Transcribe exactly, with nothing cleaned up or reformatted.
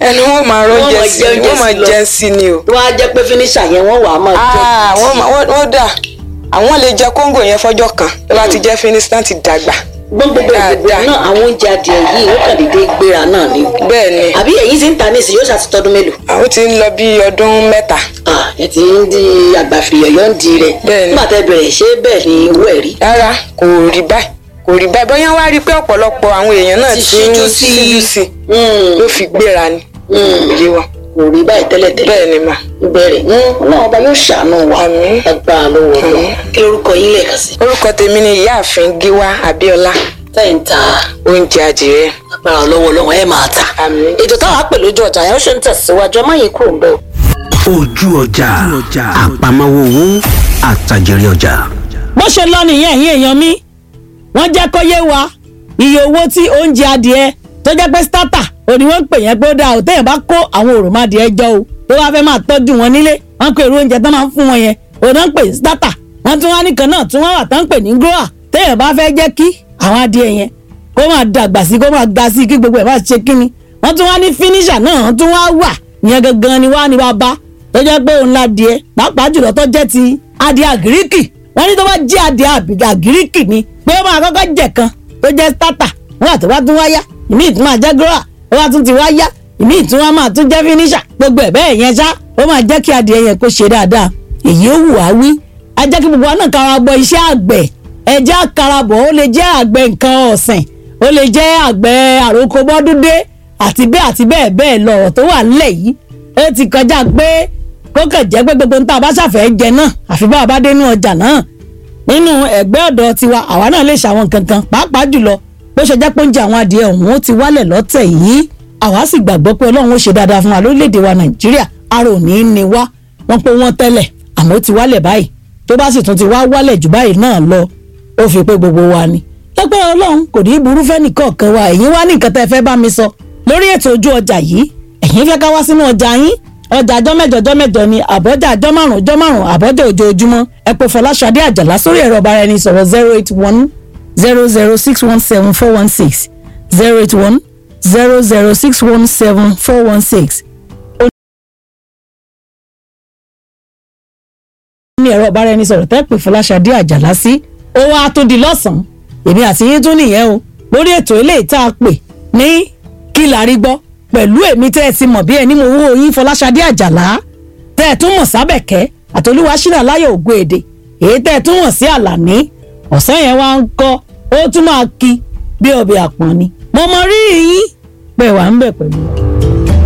ẹnu wọn máa rọ́jẹ sí i wọ́n máa jẹ sí ni o. wọ́n á jẹ́ pé fínísà yẹn wọ́n wà á máa jẹ. wọ́n dà àwọn lè jẹ kóńgò yẹn fọ́jọ́ kan tó bá ti jẹ́ fínísà ti dàgbà. gbogbo gbogbo náà àwọn oúnjẹ adìẹ yìí ó kàn dédé gbéra náà ni. bẹ́ẹ̀ ni. àbí èyí ti ń ta ní ìsìn yóò ṣàtúntọ́dún mélòó. àwọn ti ń lọ bí ọdún mẹ́ta. ẹ ti ń di àgbàfìyọ̀yọ́ ń di rẹ̀. bẹ́ẹ̀ ni. nígbà tẹ́ bẹ̀rẹ̀ ṣé bẹ́ẹ̀ ni owó ẹ̀ rí. rárá kò rí báyìí kò rí báyìí bóyá wá rí pé ọ̀pọ̀lọpọ̀ àwọn èèyàn náà ti ń ṣíjú sí i ló fi gbéra ni. ìyé wa kò rí báyìí tẹ́lẹ̀tẹ́lẹ̀. bẹ́ẹ̀ ni mà. bẹ̀rẹ̀ ọlọ́run ọba yóò ṣàánú wa. agbára lọ́wọ́ lọ. kí lorúkọ yín lẹ́ẹ̀kan sí. orúkọ tèmi ni ìyáàfin Gíwá Abíọ́lá. tẹ́yìn ta oúnjẹ adìrẹ. agbára lọ́wọ́ lọ́wọ́ ẹ máa ta. ètò táwọn á pè lójú ọjà yẹn ó ṣe ń tẹ̀síwájú ọmọ yìí kúrò ń bẹ̀. ojú ọjà àpamọ́wọ́ owó àtàjèrè ọjà. bó ṣe lọ nìyẹn ẹ̀yin èèyàn mi wọ́n jẹ́ kó yé wa iye owó tí oúnjẹ adìẹ tó jẹ́ pé starter òní wọ́n ń pè yẹn pé ó dáa ò téèyàn bá kó àwọn òròmọdìẹ jọ o tó bá fẹ́ máa tọ́jú wọn nílé wọ́n pè irú oúnjẹ tó máa ń fún wọn yẹn òní wọ́n ń pè starter wọ́n tún wá nìkan náà tí wọ́n wà tán ń pè ní grower téèyàn bá fẹ́ jẹ́ kí àwọn adìẹ yẹn kó máa dàgbà sí kó máa ga sí kí gbogbo ẹ̀ máa ṣe kíni wọ́n tún wá ní finisher náà wọ́n tún wá wà ìyẹn gangan ni wá ní wá bá tó jẹ́ pé òun ládìẹ pàápàá jùlọ tó jẹ́ ti adìẹ àgíríkì wọ́n ní tó bá jẹ́ adìẹ àgíríkì ni pé ó máa kọ́kọ́ jẹ̀ kan tó jẹ́ starter wọ́n àti wá tún wá yá ìmí ìtún máa jẹ́ grower ó wá tún ti wá yá ìmí ìtún wá máa tún jẹ́ finisher gbogbo ẹ̀ bẹ́ẹ̀ yẹn ṣá ó máa jẹ́ kí adìẹ yẹn kó ṣe dáadáa èyí ó wù wá wí á jẹ́ kí gbogbo wa náà kára bọ iṣẹ́ àgbẹ̀ ẹ̀jẹ̀ àkàràbọ̀ ó lè jẹ́ àgbẹ̀ nǹkan ọ̀sìn ó lè jẹ́ àgbẹ̀ àròkọ bọ́dúndé àti bẹ́ẹ̀ àti bẹ́ẹ̀ bẹ́ẹ̀ lọ̀rọ̀ tó wà nílẹ̀ yìí ó ti kọjá pé kókè jẹ́ pé gbogbo nǹkan bá ṣàfẹ́ jẹ náà àfi bá a bá dénú ọjà náà nínú ẹgbẹ́ ọ̀dọ̀ tiwa àwa náà lè ṣàwọn nǹkan kan pàápàá jùlọ bó ṣe jẹ́ pé oúnjẹ àwọn adìẹ ọ̀hún ó ti wálẹ̀ lọ́tẹ̀ yìí àwa sì gbàgbọ́ pé ọlọ́run ó ṣe dáadáa fún wa lórílẹ̀‐èdè wa nàìjíríà ara ò ní í ni wá wọ́n pé wọ́n tẹ́lẹ̀ àmọ́ ó ti wálẹ̀ báyìí tó bá sì tún ti wá wálẹ̀ jù báyìí náà lọ ó fi pé gbogbo wa ni lọ́pẹ́ ọlọ́run kò ní í burú fẹ́ nìkọ̀ọ̀kan wa ẹ̀yin wá ní nǹkan tẹ́ fẹ́ bá mi sọ lórí ètò ojú ọjà yìí ẹ̀yin fẹ́ ká wá sínú ọjà yín ọjà ọjọ́ mẹ́jọ ọjọ́ mẹ́jọ ni àbọ̀jà ọjọ́ márùn-ún ọjọ́ márùn-ún àbọ̀jà ojoojúmọ́ ẹ pè Fọláṣadé Àjàlá sórí ẹ̀rọ ọba ẹni sọ̀rọ̀ zero eight one zero zero six one seven four one six zero eight one zero zero six one seven four one six. ní ẹ̀rọ ọba ẹni sọ̀rọ̀ tẹ́ pè Fọláṣadé Àjàlá sí ó wá tó di lọ́sàn-án èmi àti yín tún nìyẹn o lórí ètò eléyìí tá a pè ní kí la rí gbọ́ pẹ̀lú èmi tẹ́ ẹ ti mọ̀ bí ẹni mo wó yín Fọláṣadé Àjàlá tẹ́ ẹ tún mọ̀ sábẹ̀kẹ́ àtolúwaṣínà láyọ̀ ògo èdè èyí tẹ́ ẹ tún mọ̀ sí Àlàní ọ̀sán yẹn wá ń kọ́ ó tún máa kí bí ọbẹ̀ àpọ̀n ni mo mọ rírì yín pé wà ń bẹ̀ pẹ̀lú.